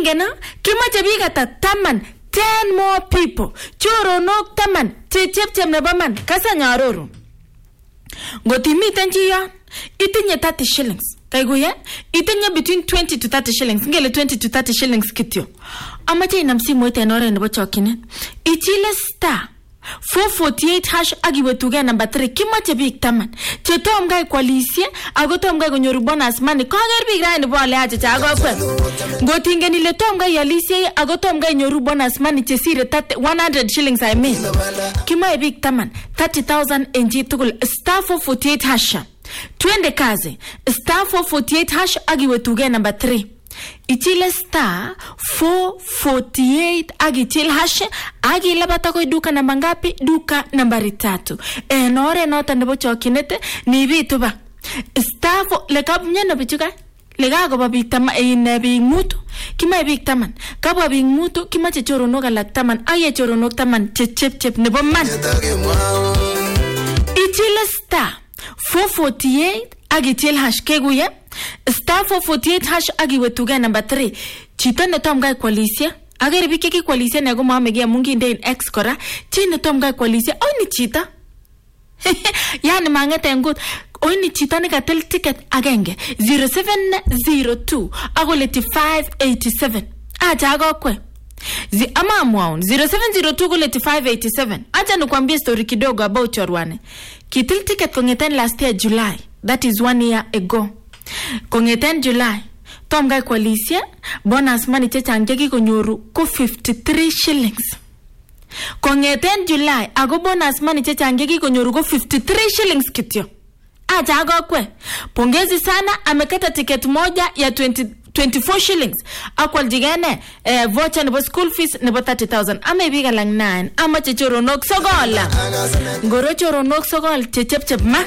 ingena kimache biik ata taman 10 more people choronok taman chepchep nebo man kasa nyaroru ngotimiten chi yon itinye 30 shillings kaiguye itinye between 20 to 30 shillings ngele 20 to 30 shillings kityo amache inam simoit en oret nebo chokchinet ichile star 448 hash agiwe tuge number 3 kimache biik taman chetom gai kwalisye ako tom gai konyoru bonus money koger biik rani bole ache chakokwe ngotingen ile tom gai alisye ako tom gai nyoru bonus money chesire 100 shillings I mean kimache biik taman 30,000 en chi tugul star 448 hash twende kazi star 448 hash agiwe tuge number 3 ichile star 448 agichil hash agilabata koi duka namba ngapi duka nambari 3 en ore nota nebo chokchinet ni bitu ba star 4 lekabnye no bichuka lega go babik tama in bi mutu kima bik taman kabwa bik mutu kimache choronok alak taman aye choronok taman chep nebo man ichile star 448 agichil hash keguye star 448 hash agiwe tuge number 3 chito netom gai kwalisya agere bike ki kwalisya ne go mamege munginde in x kora chi netom gai kwalisya oni chita yani mangete ngut oni chita ne katel ticket agenge 0702 agoleti 587 acha gokwe ama mwaun 0702 goleti 587 acha nikwambie story kidogo about chorwane kitil ticket kongeten last year July that is 1 year ago kongeten July tom gai kwalisya bonus money chechang konyoru ko 53 shillings kongeten July ago bonus money chechang konyoru ko 53 shillings kityo acha gokwe pongezi sana amekata ticket moja ya 24 shillings akwal jigane voucher nebo school fees nebo 30,000 ame biga lang 9 ama choronok sogola ngoro choronok sogol chepchep ma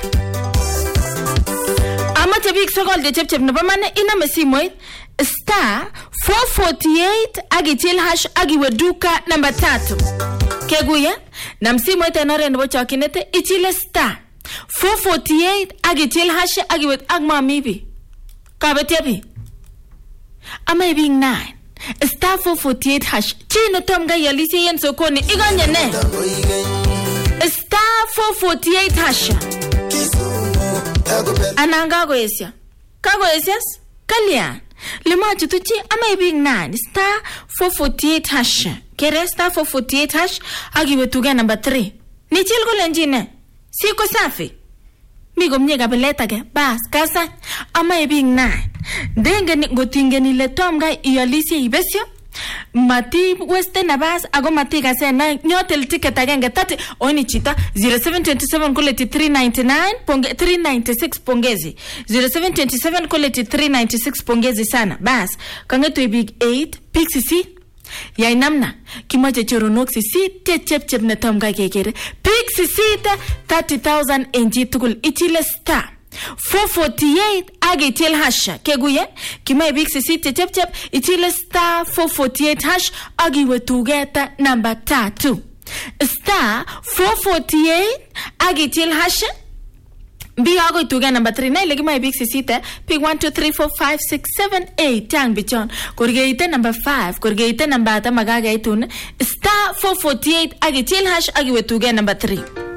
ama chebik sogol chepchep nebo mane ina mesimoit star 448 agichil hash agiwe duka number 3 keguye na msimoit enore nebo chokinete ichile star 448 agichil hash agiwe agmamibi kabetiabi ama being 9 star 448 hash chino tom ga yalisi yen sokoni iganye ne star 448 hash ananga goesya kagoesyas kalyan lema chutuchi ama being 9 star 448 hash kere star 448 hash agiwe tuga number 3 ni chilgo lenjine siko safi migo mnyega beleta ge bas kasa ama being 9 denge ni gotingeni le tom ga iyalisi ibesyo mati weste na bas ago mati ga se na nyotel ticket agenge 30 oni chita 0727 koleti 399 ponge 396 pongezi 0727 koleti 396 pongezi sana bas kangeto big 8 pixisi ya inamna kimache choronok sisi chep ne tom ga kekere pixisi 30,000 enji tukul ichile star 448 agitil hash keguye kimai big sisi chep ichile star 448 hash agiwe tugeta number 3 star 448 agitil hash biago tuga number 3 na ile kimai big sisi pick 1 2 3 4 5 6 7 8 tang bichon korgeite number 5 korgeite number ta magaga itun star 448 agitil hash agiwe tuga number 3